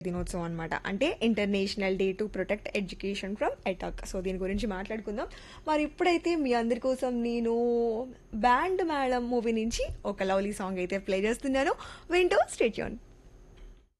దినోత్సవం అనమాట. అంటే international day to protect education from attack. So దీని గురించి మాట్లాడుకుందాం. మరి ఇప్పుడైతే మీ అందరి కోసం నేను బ్యాండ్ మేళం మూవీ నుంచి ఒక లవ్లీ సాంగ్ అయితే ప్లే చేస్తున్నాను. వింటూ స్టే ట్యూన్.